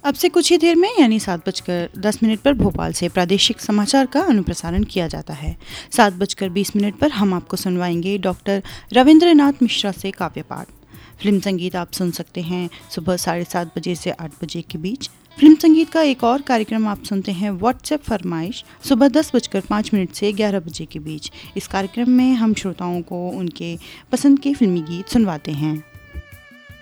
अब से कुछ ही देर में यानी 7:10 पर भोपाल से प्रादेशिक समाचार का अनुप्रसारण किया जाता है। 7:20 पर हम आपको सुनवाएंगे डॉक्टर रविंद्रनाथ मिश्रा से काव्य पाठ। फिल्म संगीत आप सुन सकते हैं सुबह 7:30 बजे से 8 बजे के बीच। फिल्म संगीत का एक और कार्यक्रम आप सुनते हैं व्हाट्सएप फरमाइश सुबह 10:05 से 11 बजे के बीच। इस कार्यक्रम में हम श्रोताओं को उनके पसंद के फिल्मी गीत सुनवाते हैं।